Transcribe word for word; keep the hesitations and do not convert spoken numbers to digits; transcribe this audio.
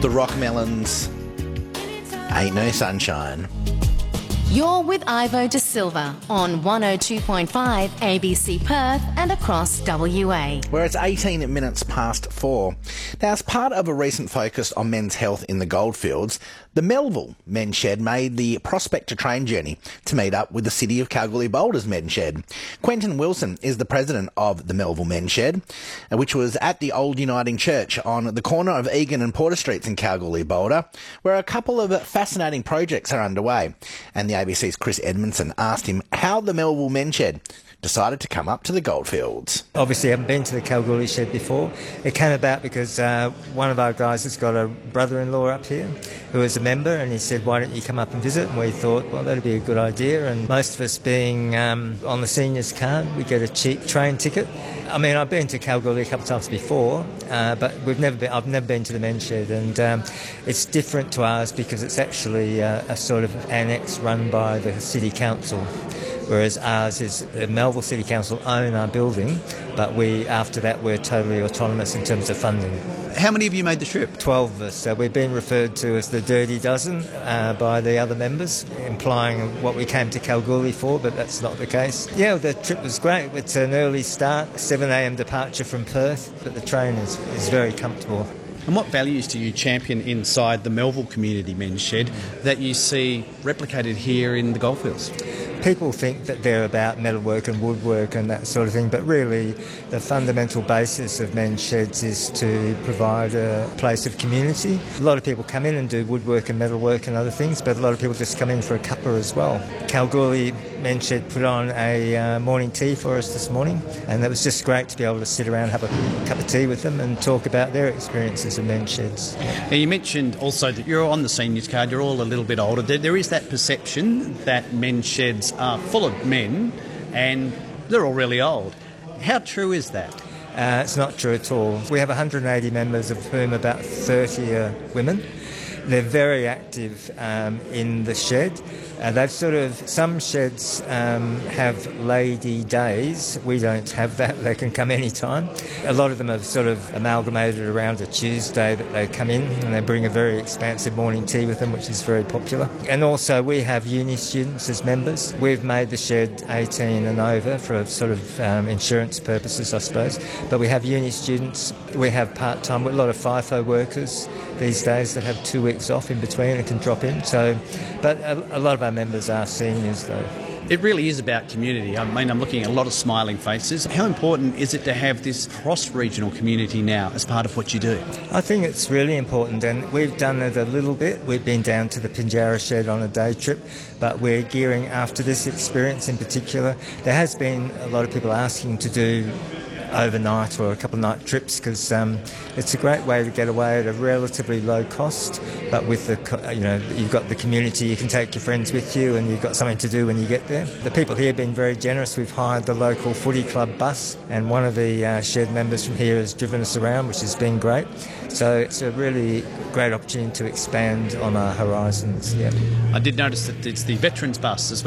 The Rockmelons, Ain't No Sunshine. You're with Ivo De Silva on one oh two point five A B C Perth and across W A. Where it's eighteen minutes past four. Now, as part of a recent focus on men's health in the goldfields, the Melville Men's Shed made the Prospect to Train journey to meet up with the City of Kalgoorlie-Boulder's Men's Shed. Quentin Wilson is the president of the Melville Men's Shed, which was at the Old Uniting Church on the corner of Egan and Porter Streets in Kalgoorlie-Boulder, where a couple of fascinating projects are underway. And the A B C's Chris Edmondson asked him how the Melville Men's Shed decided to come up to the goldfields. Obviously, I haven't been to the Kalgoorlie Shed before. It came about because uh, one of our guys has got a brother-in-law up here who is a member, and he said, why don't you come up and visit? And we thought, well, that'd be a good idea. And most of us being um, on the seniors card, we get a cheap train ticket. I mean, I've been to Kalgoorlie a couple of times before, uh, but we've never been, I've never been to the Men's Shed, and um, it's different to ours because it's actually uh, a sort of annex run by the City Council, whereas ours is the Melville City Council own our building, but we, after that, we're totally autonomous in terms of funding. How many of you made the trip? Twelve of us. So we've been referred to as the Dirty Dozen uh, by the other members, implying what we came to Kalgoorlie for, but that's not the case. Yeah, the trip was great. It's an early start, seven a m departure from Perth, but the train is, is very comfortable. And what values do you champion inside the Melville Community Men's Shed that you see replicated here in the goldfields? People think that they're about metalwork and woodwork and that sort of thing, but really the fundamental basis of men's sheds is to provide a place of community. A lot of people come in and do woodwork and metalwork and other things, but a lot of people just come in for a cuppa as well. Kalgoorlie Men's Shed put on a uh, morning tea for us this morning, and it was just great to be able to sit around, have a cup of tea with them and talk about their experiences of men's sheds. Now, you mentioned also that you're on the seniors card, you're all a little bit older. There, there is that perception that men's sheds are full of men and they're all really old. How true is that? Uh, it's not true at all. We have one hundred eighty members, of whom about thirty are women. They're very active um, in the shed. Uh, they've sort of, some sheds um, have lady days. We don't have that. They can come anytime. A lot of them have sort of amalgamated around a Tuesday that they come in, and they bring a very expansive morning tea with them, which is very popular. And also we have uni students as members. We've made the shed eighteen and over for sort of um, insurance purposes, I suppose. But we have uni students. We have part-time, a lot of FIFO workers these days that have two weeks off in between and can drop in. So, but a, a lot of our members are seniors though. It really is about community. I mean, I'm looking at a lot of smiling faces. How important is it to have this cross-regional community now as part of what you do? I think it's really important, and we've done it a little bit. We've been down to the Pinjarra Shed on a day trip, but we're gearing after this experience in particular. There has been a lot of people asking to do overnight or a couple of night trips because um, it's a great way to get away at a relatively low cost, but with the, you know, you've got the community, you can take your friends with you and you've got something to do when you get there. The people here have been very generous. We've hired the local footy club bus, and one of the uh, shed members from here has driven us around, which has been great. So it's a really great opportunity to expand on our horizons. Yeah. I did notice that it's the veterans bus as well.